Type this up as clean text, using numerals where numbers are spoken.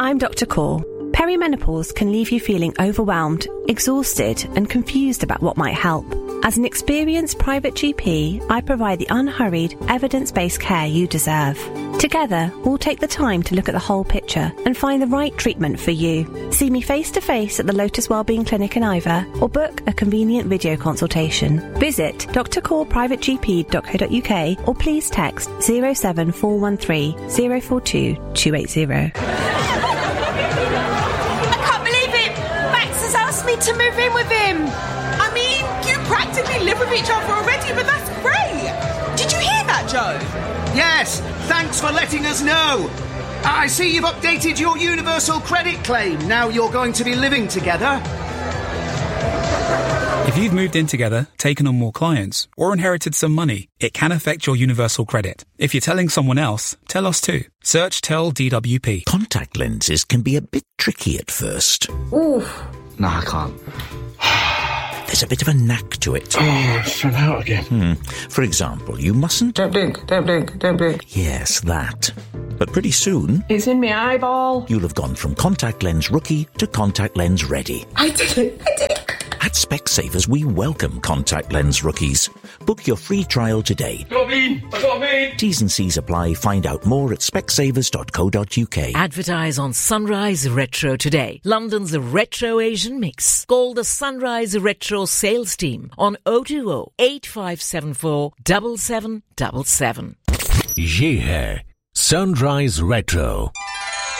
I'm Dr. Kaur. Perimenopause can leave you feeling overwhelmed, exhausted, and confused about what might help. As an experienced private GP, I provide the unhurried, evidence-based care you deserve. Together, we'll take the time to look at the whole picture and find the right treatment for you. See me face-to-face at the Lotus Wellbeing Clinic in Ivor or book a convenient video consultation. Visit drcorprivategp.co.uk or please text 07413 042 280. To move in with him. I mean, you practically live with each other already, but that's great. Did you hear that, Joe? Yes, thanks for letting us know. I see you've updated your universal credit claim. Now you're going to be living together. If you've moved in together, taken on more clients, or inherited some money, it can affect your universal credit. If you're telling someone else, tell us too. Search Tell DWP. Contact lenses can be a bit tricky at first. Oof. No, I can't. There's a bit of a knack to it. Oh, it's run out again. For example, you mustn't... Don't blink, don't blink, don't blink. Yes, that. But pretty soon... It's in my eyeball. You'll have gone from contact lens rookie to contact lens ready. I did it. At Specsavers, we welcome contact lens rookies. Book your free trial today. I got me. T's and C's apply. Find out more at specsavers.co.uk. Advertise on Sunrise Retro today. London's retro Asian mix. Call the Sunrise Retro sales team on 020 8574 7777. ये है Sunrise Retro.